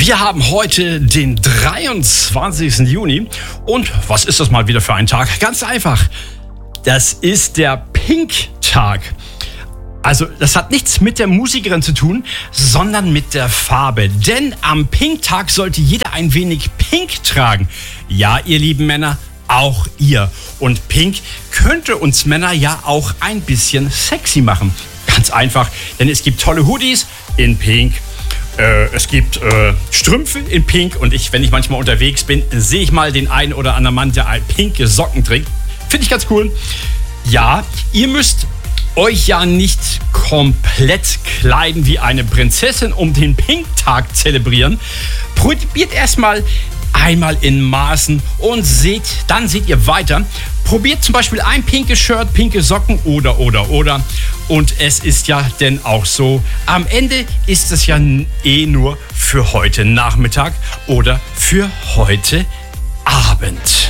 Wir haben heute den 23. Juni und was ist das mal wieder für ein Tag? Ganz einfach, das ist der Pink-Tag. Also das hat nichts mit der Musikerin zu tun, sondern mit der Farbe. Denn am Pink-Tag sollte jeder ein wenig Pink tragen. Ja, ihr lieben Männer, auch ihr. Und Pink könnte uns Männer ja auch ein bisschen sexy machen. Ganz einfach, denn es gibt tolle Hoodies in Pink. Es gibt Strümpfe in Pink und wenn ich manchmal unterwegs bin, sehe ich mal den einen oder anderen Mann, der pinke Socken trägt. Finde ich ganz cool. Ja, ihr müsst euch ja nicht komplett kleiden wie eine Prinzessin, um den Pink-Tag zelebrieren. Probiert erstmal einmal in Maßen und dann seht ihr weiter. Probiert zum Beispiel ein pinkes Shirt, pinke Socken oder. Und es ist ja denn auch so, am Ende ist es ja nur für heute Nachmittag oder für heute Abend.